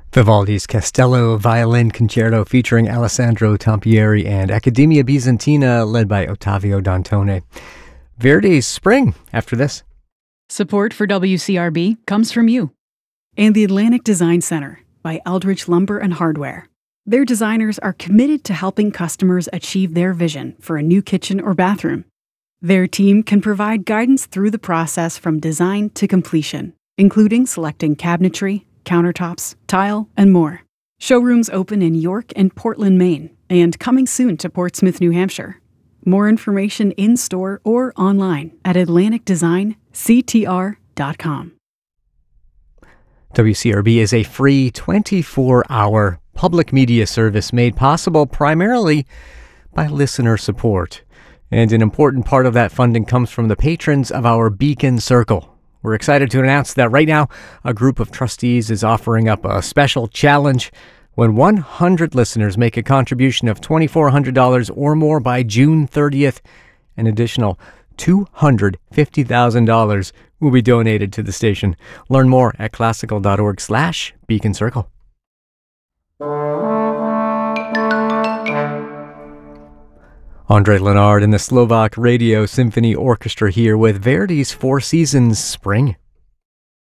Vivaldi's Castello Violin Concerto featuring Alessandro Tampieri and Accademia Bizantina led by Ottavio Dantone. Verdi's Spring after this. Support for WCRB comes from you and the Atlantic Design Center by Eldridge Lumber and Hardware. Their designers are committed to helping customers achieve their vision for a new kitchen or bathroom. Their team can provide guidance through the process from design to completion, including selecting cabinetry, countertops, tile, and more. Showrooms open in York and Portland, Maine, and coming soon to Portsmouth, New Hampshire. More information in-store or online at atlanticdesignctr.com. WCRB is a free 24-hour public media service made possible primarily by listener support. And an important part of that funding comes from the patrons of our Beacon Circle. We're excited to announce that right now, a group of trustees is offering up a special challenge. When 100 listeners make a contribution of $2,400 or more by June 30th, an additional $250,000 will be donated to the station. Learn more at classical.org/Beacon Circle. Andre Lenard and the Slovak Radio Symphony Orchestra here with Verdi's Four Seasons Spring.